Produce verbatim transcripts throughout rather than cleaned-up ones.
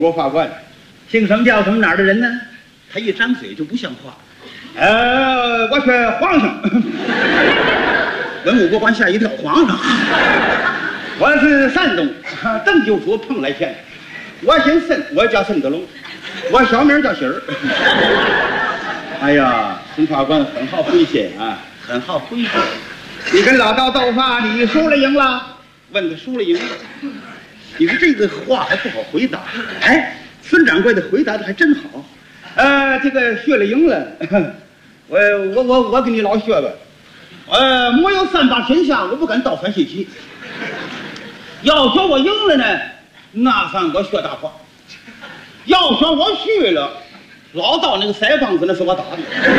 国法官， 姓什么叫什么哪儿的人呢？ 他一张嘴就不像话。 呃，我是皇上。 文武国官吓一跳，皇上。 我是山东郑州府蓬莱县，我姓沈，我叫沈德龙，我小名叫喜儿。哎呀，邢法官很好诙谐啊， 很好诙谐。 你跟老道斗法，你输了赢了？ 问他输了赢了。你说这个话还不好回答。哎，孙掌柜的回答的还真好。 呃，这个学了赢了，我我我我跟你老学吧。呃，没有三把天下，我不敢倒反西岐。要说我赢了呢，那算我学大话；要说我虚了，老道那个腮帮子那是我打的。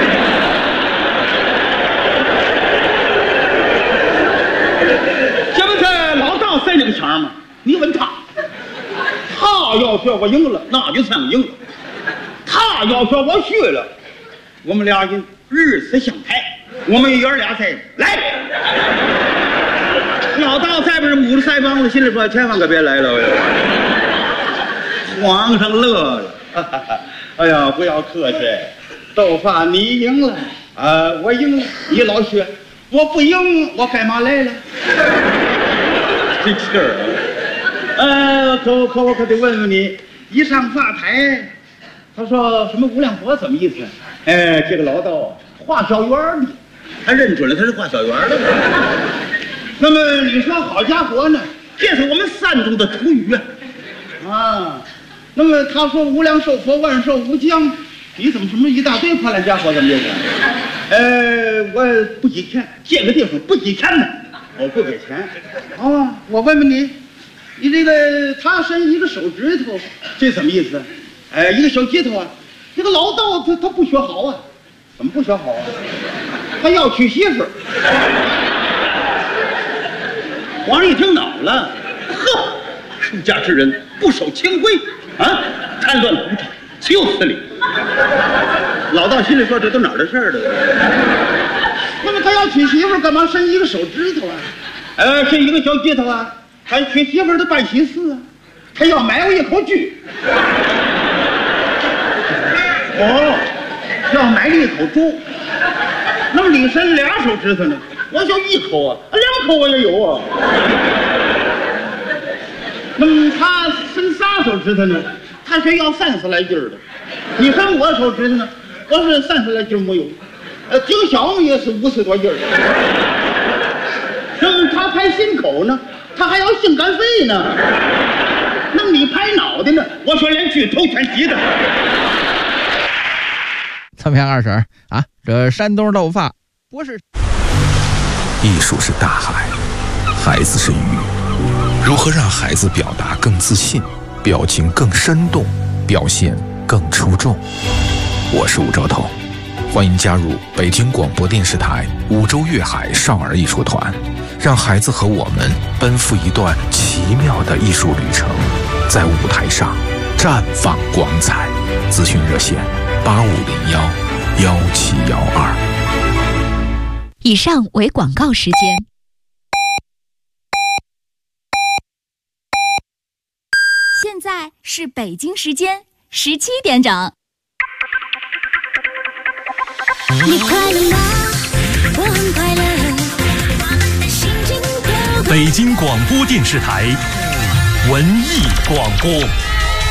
这不是老道塞那个腔吗？你问他，他要说我赢了，那就算我赢了；他要说我虚了，我们俩人日死相抬。我们爷儿俩在来。老道再不是捂着腮帮子，心里说千万可别来了。皇上乐了，哎呀，不要客气，斗法你赢了啊，我赢了，你老薛，我不赢，我干嘛来了？这气儿，呃，可可我可得问问你，一上法台，他说什么无量佛怎么意思？哎，这个老道画小圆的， 他认准了他是画小圆的。 那么你说好家伙呢，这是我们山东的土语啊！啊，那么他说无量寿佛，万寿无疆，你怎么什么一大堆破烂家伙怎么这个？呃，我不给钱，这个地方不给钱呢，我不给钱。啊，我问问你，你这个他伸一个手指头，这什么意思？哎，一个小指头啊，这个老道他他不学好啊，怎么不学好啊？他要娶媳妇儿。 皇上一听恼了，呵，出家之人不守清规啊，贪乱无常，岂有此理！老道心里说：这都哪儿的事儿了？ 那么他要娶媳妇儿，干嘛伸一个手指头啊？呃，伸一个小指头啊？他娶媳妇儿得办喜事啊，他要买我一口猪。哦，要买了一口猪。那么你伸俩手指头呢？我就一口啊，两口我也有啊。那么他伸仨手指头呢？他是要三十来斤儿的。你伸我手指头呢？我是三十来斤没有。呃，顶小也是五十多斤儿。那么他排心口呢？他还要性感肺呢。那么你排脑袋呢？我说连巨头全齐的。 怎么样，二婶啊？这山东斗法不是？ 艺术是大海，孩子是鱼。如何让孩子表达更自信，表情更生动，表现更出众？我是武周彤，欢迎加入北京广播电视台五洲粤海少儿艺术团，让孩子和我们奔赴一段奇妙的艺术旅程，在舞台上绽放光彩。咨询热线八五零幺幺七幺二。 以上为广告时间。 现在是北京时间十七点整。 你快乐吗？我很快乐。我们的心情都北京广播电视台文艺广播。